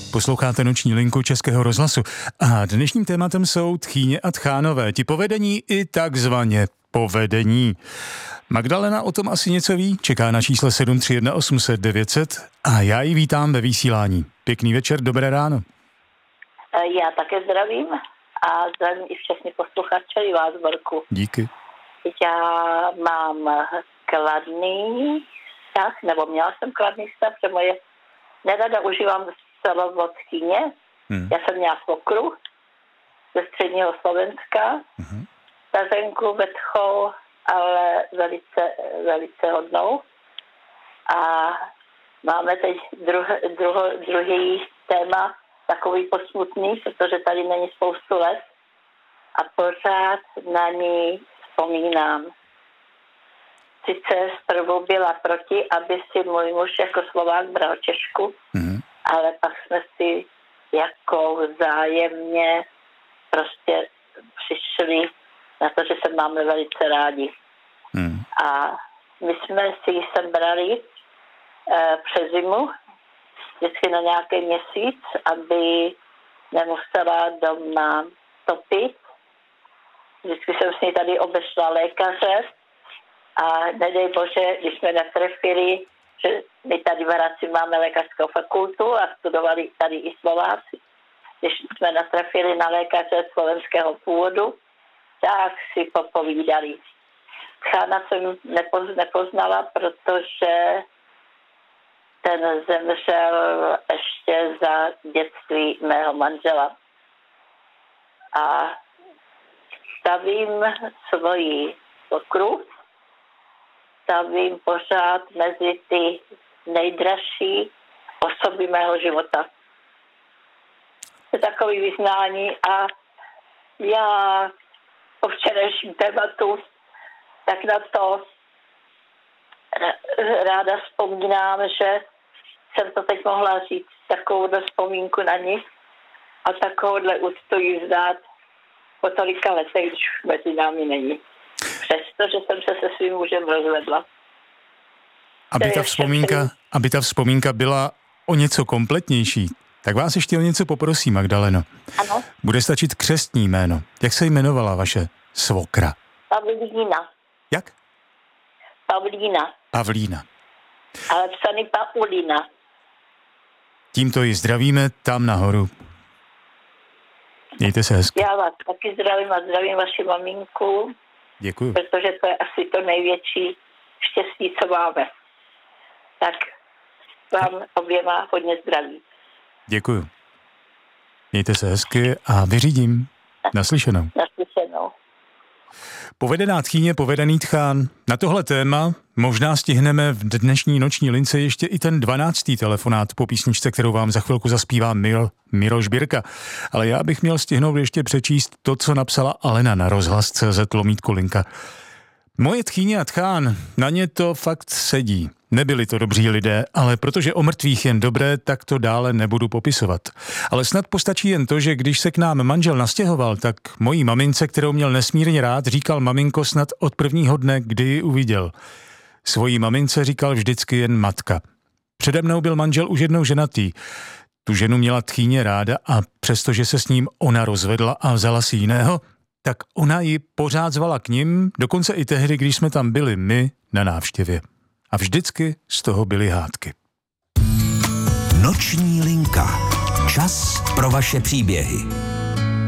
Posloucháte Noční linku Českého rozhlasu a dnešním tématem jsou tchýně a tchánové, ti povedení i takzvaně povedení. Magdalena o tom asi něco ví, čeká na čísle 731 800 900 a já ji vítám ve vysílání. Pěkný večer, dobré ráno. Já také zdravím a zdravím i všechny posluchače i vás, Borku. Díky. Já mám kladný vztah, nebo měla jsem kladný vztah, protože moje nerada užívám slovo tchýně. Já jsem měla svokru ze středního Slovenska, Tařenku, Vetchou, ale velice hodnou. A máme teď druhý téma, takový posmutný, protože tady není spoustu let a pořád na ní vzpomínám. Sice zprvu byla proti, aby si můj muž jako Slovák bral Češku, ale pak jsme si jako vzájemně prostě přišli na to, že se máme velice rádi. A my jsme si ji sem brali přes zimu, vždycky na nějaký měsíc, aby nemusela doma topit. Vždycky jsem s ní tady obešla lékaře a nedej bože, když jsme netrefili, že my tady v Hradci máme lékařskou fakultu a studovali tady i Slováci. Když jsme natrefili na lékaře slovenského původu, tak si popovídali. Tchána jsem nepoznala, protože ten zemřel ještě za dětství mého manžela. A stavím svoji svokru, stavím pořád mezi ty nejdražší osoby mého života. To je takový vyznání a já po včerejším tématu tak na to ráda vzpomínám, že jsem to teď mohla říct, takovou vzpomínku na ní a takovouhle úctu jí vzdát po tolika letech, když už mezi námi není. Přestože jsem se se svým mužem rozvedla. Aby ta vzpomínka byla o něco kompletnější, tak vás ještě o něco poprosím, Magdaleno. Ano. Bude stačit křestní jméno. Jak se jmenovala vaše svokra? Pavlína. Jak? Pavlína. Ale psaný Paulina. Tímto ji zdravíme tam nahoru. Mějte se hezky. Já vás taky zdravím a zdravím vaši maminku. Děkuju. Protože to je asi to největší štěstí, co máme. Tak vám oběma hodně zdraví. Děkuju. Mějte se hezky a vyřídím. Naslyšenou. Povedená tchýně, povedený tchán. Na tohle téma možná stihneme v dnešní noční lince ještě i ten 12. telefonát po písničce, kterou vám za chvilku zaspívá Miroš Birka. Ale já bych měl stihnout ještě přečíst to, co napsala Alena na rozhlas.cz/linka. Moje tchýně a tchán, na ně to fakt sedí. Nebyli to dobří lidé, ale protože o mrtvých jen dobré, tak to dále nebudu popisovat. Ale snad postačí jen to, že když se k nám manžel nastěhoval, tak mojí mamince, kterou měl nesmírně rád, říkal maminko snad od prvního dne, kdy ji uviděl. Svojí mamince říkal vždycky jen matka. Přede mnou byl manžel už jednou ženatý. Tu ženu měla tchýně ráda a přestože se s ním ona rozvedla a vzala si jiného, tak ona ji pořád zvala k nim, dokonce i tehdy, když jsme tam byli my na návštěvě. A vždycky z toho byly hádky. Noční linka. Čas pro vaše příběhy.